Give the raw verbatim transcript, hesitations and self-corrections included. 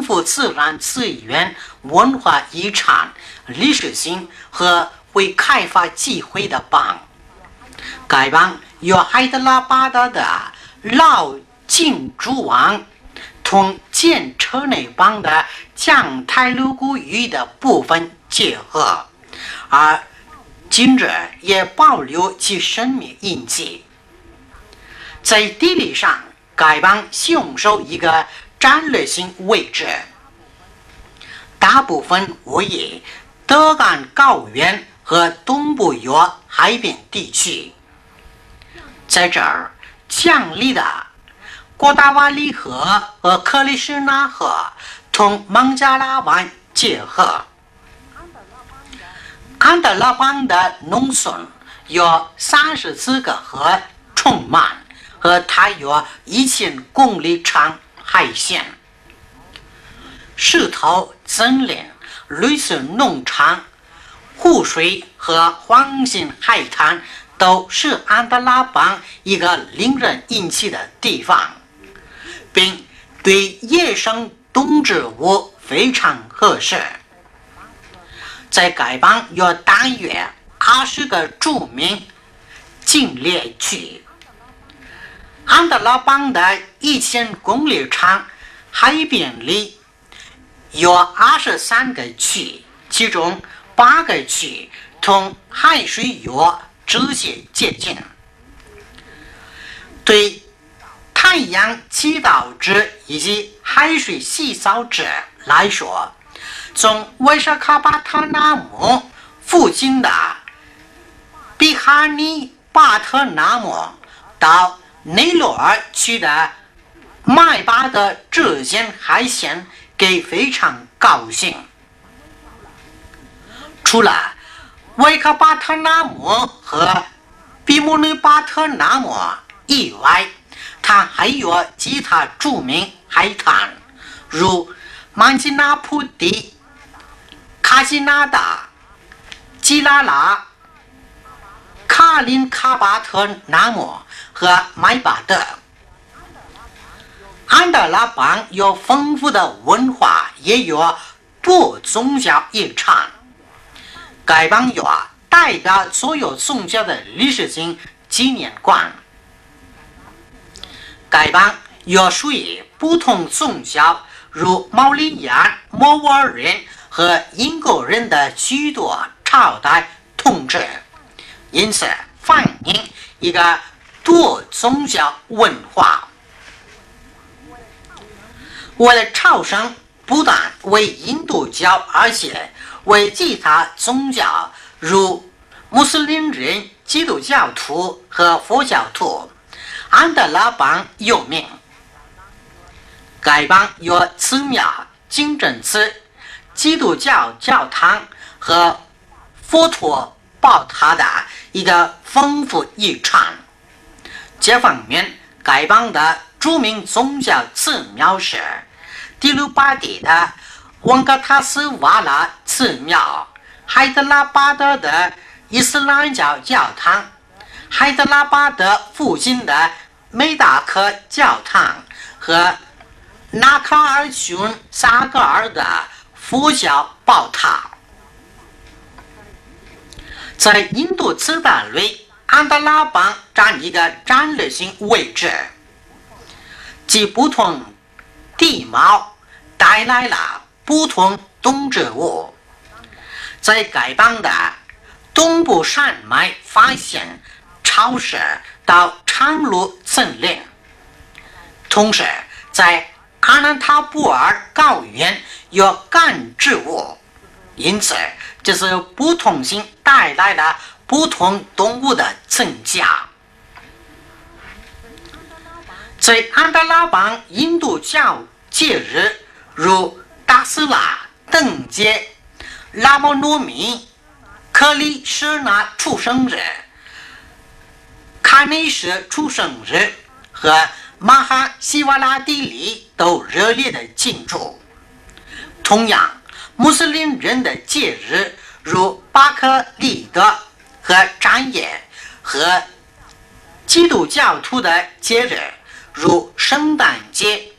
富自然资源、文化遗产、历史性和会开发机会的邦。该邦由海德拉巴德的老金主王同建车内邦的降泰卢古语的部分结合，而今日也保留其生命印记。在地理上，该邦享受一个战略性位置，大部分位于德干高原和东部约海边地区。在这儿，降里的郭达瓦里河和克里什纳河同孟加拉湾结合。安德拉邦的农村有三十四个河充满，和大约一千公里长海线。石头森林、绿色农场、湖水和黄金海滩都是安德拉邦一个令人引起的地方，并对野生动植物非常合适。在该邦有大约二十个著名禁猎区。安德拉邦的一千公里长海边里有二十三个区，其中八个区同海水有直接接近。对太阳祈祷者以及海水洗澡者来说，从威沙卡巴塔纳姆附近的比哈尼巴特纳姆到内罗尔区的麦巴的之间海线给非常高兴。除了维卡巴特纳姆和比姆内巴特纳姆以外，它还有其他著名海滩，如曼吉纳普蒂、卡吉纳达、基拉拉、卡林卡巴特纳姆和麦巴德。安德拉邦有丰富的文化，也有多宗教遗产。该邦有代表所有宗教的历史性纪念馆。该邦有属于不同宗教，如毛利亚、摩尔人和英国人的许多朝代统治，因此反映一个多宗教文化。为了朝圣，不但为印度教，而且为其他宗教，如穆斯林人、基督教徒和佛教徒，安德拉邦有名。该邦有寺庙、清真寺、基督教教堂和佛陀宝塔的一个丰富遗产。这方面，该邦的著名宗教寺庙是迪鲁巴蒂的旺嘎塔斯瓦拉寺庙、海德拉巴德的伊斯兰教教堂、海德拉巴德附近的梅达克教堂和纳卡尔逊萨格尔的佛教宝塔。在印度次大类，安德拉邦占一个战略性位置，即不同地貌带来了不同动植物。在该邦的东部山脉发现潮湿到长路森林，同时在阿南塔布尔高原有干植物，因此这是不同性带来了不同动物的增加。在安德拉邦印度教节日，如达斯拉登节、拉莫诺米、克里什纳出生日、卡内什出生日和马哈希瓦拉蒂里都热烈的庆祝。同样，穆斯林人的节日，如巴克利德和占耶，和基督教徒的节日，如圣诞节、